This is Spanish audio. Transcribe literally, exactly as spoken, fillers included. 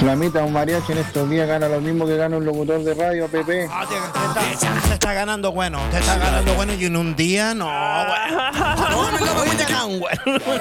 Flamita, un mariachi en estos días gana lo mismo que gana un locutor de radio, Pepe. Ah, te, te está, te está ganando bueno, te está ganando bueno y en un día no, bueno. No, no, no, no, bueno.